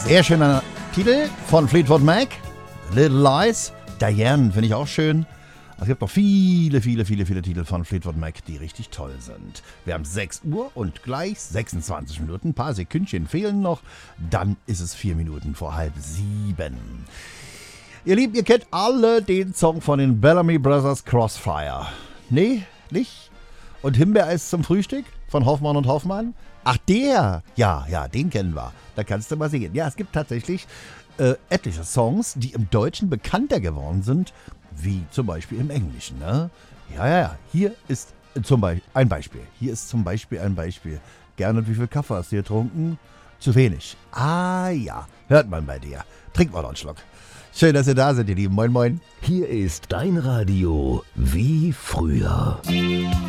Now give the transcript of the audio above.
Sehr schöner Titel von Fleetwood Mac. Little Lies. Diane finde ich auch schön. Es gibt noch viele Titel von Fleetwood Mac, die richtig toll sind. Wir haben 6 Uhr und gleich 26 Minuten. Ein paar Sekündchen fehlen noch. Dann ist es 4 Minuten vor 6:30. Ihr Lieben, ihr kennt alle den Song von den Bellamy Brothers, Crossfire. Nee, nicht? Und Himbeereis zum Frühstück von Hoffmann und Hoffmann? Ach, der! Ja, den kennen wir. Da kannst du mal sehen. Ja, es gibt tatsächlich etliche Songs, die im Deutschen bekannter geworden sind, wie zum Beispiel im Englischen. Ne? Ja. Hier ist zum Beispiel ein Beispiel. Gernot, wie viel Kaffee hast du getrunken? Zu wenig. Ah ja, hört man bei dir. Trink mal noch einen Schluck. Schön, dass ihr da seid, ihr Lieben. Moin, moin. Hier ist dein Radio wie früher.